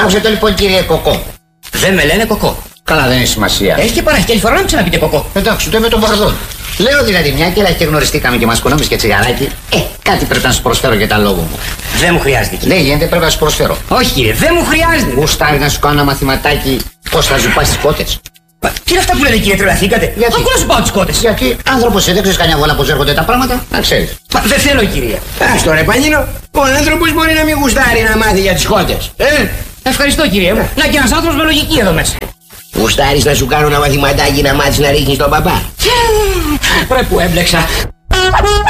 Άκουσε το λοιπόν, κύριε Κοκό. Δεν με λένε Κοκό. Καλά, δεν έχει σημασία. Έχει και παραχτέλη φορά να μου ξαναπείτε Κοκό. Εντάξει, το με τον Παρδόν. Λέω δηλαδή, μια και και γνωριστήκαμε και μας κουνόμεις και τσιγαράκι, κάτι πρέπει να σου προσφέρω για τα λόγω μου. Δεν μου χρειάζεται, κύριε. Δεν γίνεται, πρέπει να σου προσφέρω. Όχι, κύριε, δεν μου χρειάζεται. Γουστάρει να σου κάνω ένα μαθηματάκι πώς θα ζουπάς τις κότες. Τι είναι αυτά που λέτε, κύριε, τρελαθήκατε. Γιατί? Ακούω να σου πάω τις κότες. Γιατί άνθρωπος δεν ξέρεις κανένα βόλα πώς έρχονται τα πράγματα, να ξέρεις. Δεν θέλω, κύριε. Άστο ρε Πανίνο, ο άνθρωπος μπορεί να μην γουστάρει να μάθει για τις κότες. Ευχαριστώ, κύριε μου. Να και ένας άνθρωπος με λογική εδώ μέσα. Γουστάρεις να σου κάνω ένα μαθηματάκι να μάθεις να ρίχνεις τον παπά. Πρέπει που έμπλεξα.